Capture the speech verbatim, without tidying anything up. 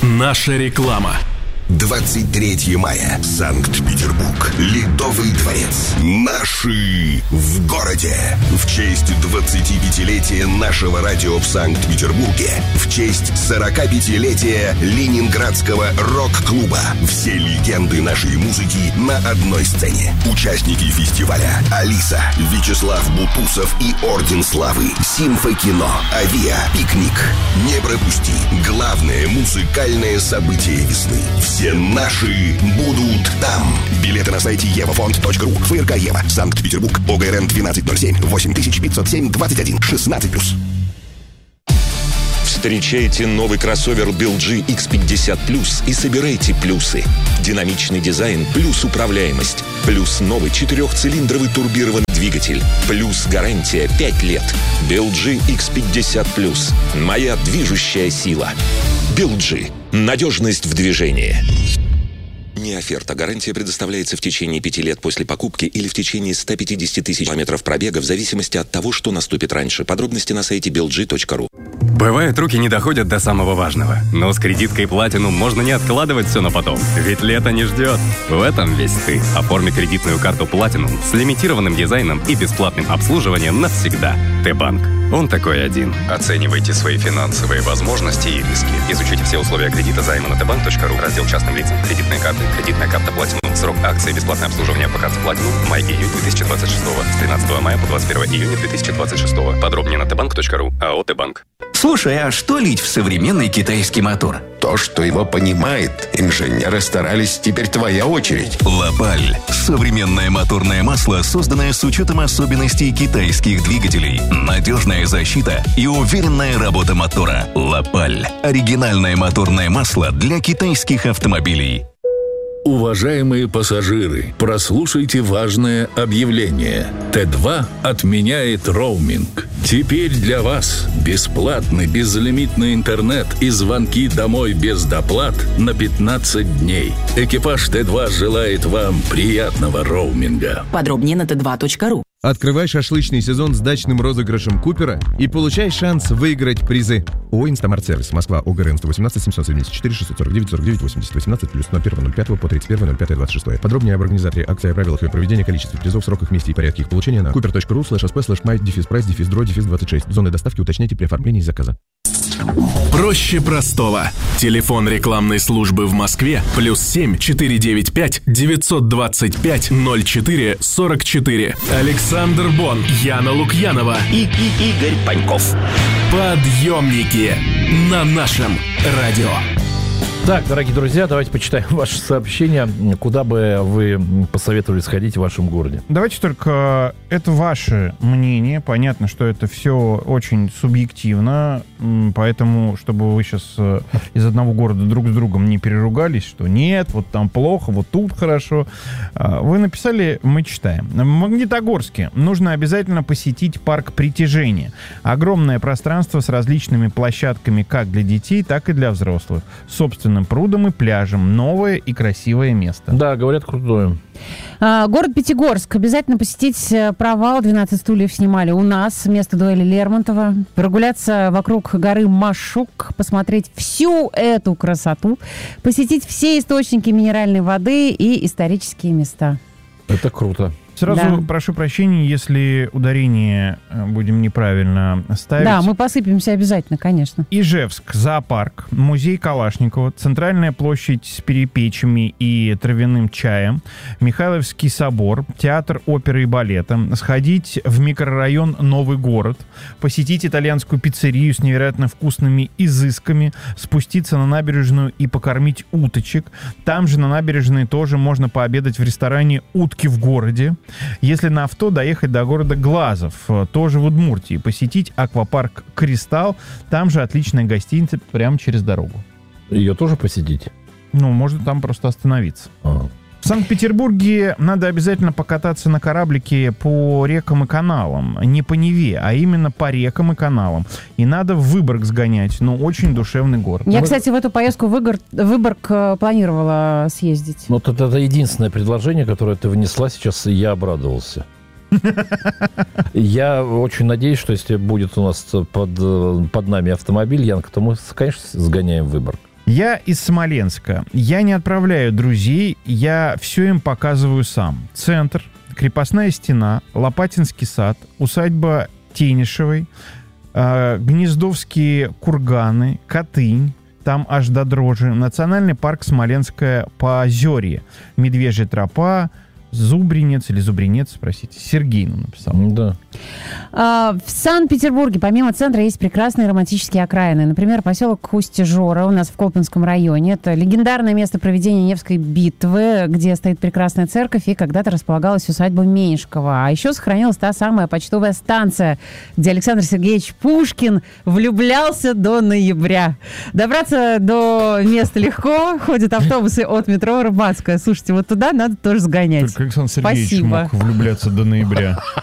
Наша реклама. двадцать третьего мая. Санкт-Петербург. Ледовый дворец. Наши в городе. В честь двадцатипятилетия нашего радио в Санкт-Петербурге. В честь сорокапятилетия Ленинградского рок-клуба. Все легенды нашей музыки на одной сцене. Участники фестиваля: Алиса, Вячеслав Бутусов и Орден Славы, Симфокино, Авиа, Пикник. Не пропусти главное музыкальное событие весны. Все наши будут там. Билеты на сайте евафонд точка ру. ФРК Ева. Санкт-Петербург. ОГРН двенадцать ноль семь восемь тысяч пятьсот семь двадцать один шестнадцать плюс. Встречайте новый кроссовер би эл джи икс пятьдесят плюс и собирайте плюсы. Динамичный дизайн плюс управляемость. Плюс новый четырехцилиндровый турбированный двигатель. Плюс гарантия пять лет. би эл джи икс пятьдесят плюс. Моя движущая сила. би эл джи. Надежность в движении. Не оферта. Гарантия предоставляется в течение пяти лет после покупки или в течение ста пятидесяти тысяч километров пробега в зависимости от того, что наступит раньше. Подробности на сайте би эл джи точка ру. Бывает, руки не доходят до самого важного. Но с кредиткой Platinum можно не откладывать все на потом. Ведь лето не ждет. В этом весь ты. Оформи кредитную карту Platinum с лимитированным дизайном и бесплатным обслуживанием навсегда. Т-банк. Он такой один. Оценивайте свои финансовые возможности и риски. Изучите все условия кредита займа на тэ банк точка ру. Раздел частным лицам. Кредитные карты. Кредитная карта Platinum. Срок акции. Бесплатное обслуживание по карте Platinum. Май-июнь две тысячи двадцать шестого. С тринадцатого мая по двадцать первое июня две тысячи двадцать шестого. Подробнее на тэ банк точка ру. АО «Т-банк». Слушай, а что лить в современный китайский мотор? То, что его понимает. Инженеры старались, теперь твоя очередь. Лапаль. Современное моторное масло, созданное с учетом особенностей китайских двигателей. Надежная защита и уверенная работа мотора. Лапаль. Оригинальное моторное масло для китайских автомобилей. Уважаемые пассажиры, прослушайте важное объявление. Тэ два отменяет роуминг. Теперь для вас бесплатный безлимитный интернет и звонки домой без доплат на пятнадцать дней. Экипаж Тэ два желает вам приятного роуминга. Подробнее на тэ два точка ру. Открывай шашлычный сезон с дачным розыгрышем Купера и получай шанс выиграть призы. ООО «Инстамарт-сервис», Москва, ОГРН сто восемнадцать семьсот семьдесят четыре шестьсот сорок девять сорок девять восемьдесят восемнадцать плюс ноль первого ноль пятого по тридцать первое ноль пятое двадцать шестое. Подробнее об организаторе акции, о правилах ее проведения, количестве призов, сроках, месте и порядке их получения на купер точка ру слэш эс пэ слэш май дефис прайс дефис дро дефис двадцать шесть. Зоны доставки уточняйте при оформлении заказа. Проще простого. Телефон рекламной службы в Москве плюс семь четыре девять пять девятьсот двадцать пять ноль четыре сорок четыре. Александр Бон, Яна Лукьянова И, и Игорь Паньков. Подъемники на нашем радио. Так, дорогие друзья, давайте почитаем ваши сообщения. Куда бы вы посоветовали сходить в вашем городе? Давайте только это ваше мнение. Понятно, что это все очень субъективно. Поэтому, чтобы вы сейчас из одного города друг с другом не переругались, что нет, вот там плохо, вот тут хорошо. Вы написали, мы читаем. В Магнитогорске нужно обязательно посетить парк притяжения. Огромное пространство с различными площадками как для детей, так и для взрослых. Собственно, прудом и пляжем. Новое и красивое место. Да, говорят, крутое. А, город Пятигорск. Обязательно посетить провал. двенадцать стульев снимали у нас. Место дуэли Лермонтова. Прогуляться вокруг горы Машук. Посмотреть всю эту красоту. Посетить все источники минеральной воды и исторические места. Это круто. Сразу да. прошу прощения, если ударение будем неправильно ставить. Да, мы посыпемся обязательно, конечно. Ижевск, зоопарк, музей Калашникова, центральная площадь с перепечами и травяным чаем, Михайловский собор, театр оперы и балета, сходить в микрорайон Новый город, посетить итальянскую пиццерию с невероятно вкусными изысками, спуститься на набережную и покормить уточек. Там же на набережной тоже можно пообедать в ресторане «Утки в городе». Если на авто доехать до города Глазов, тоже в Удмуртии, посетить аквапарк «Кристалл», там же отличная гостиница прямо через дорогу. Ее тоже посетить? Ну, можно там просто остановиться. А. В Санкт-Петербурге надо обязательно покататься на кораблике по рекам и каналам. Не по Неве, а именно по рекам и каналам. И надо в Выборг сгонять. Ну, очень душевный город. Я, кстати, в эту поездку в Выборг, Выборг планировала съездить. Ну, это, это единственное предложение, которое ты внесла сейчас, и я обрадовался. Я очень надеюсь, что если будет у нас под, под нами автомобиль, Янка, то мы, конечно, сгоняем в Выборг. Я из Смоленска. Я не отправляю друзей, я все им показываю сам. Центр, крепостная стена, Лопатинский сад, усадьба Тенишевой, э, Гнездовские курганы, Катынь, там аж до дрожи, национальный парк Смоленское Поозерье, Медвежья тропа, Зубринец или Зубринец, спросите, Сергей нам написал. Да. А, в Санкт-Петербурге помимо центра есть прекрасные романтические окраины. Например, поселок Усть-Жора у нас в Колпинском районе. Это легендарное место проведения Невской битвы, где стоит прекрасная церковь, и когда-то располагалась усадьба Меньшикова. А еще сохранилась та самая почтовая станция, где Александр Сергеевич Пушкин влюблялся до ноября. Добраться до места легко. Ходят автобусы от метро Рыбацкая. Слушайте, вот туда надо тоже сгонять. Только Александр Сергеевич Спасибо. мог влюбляться до ноября.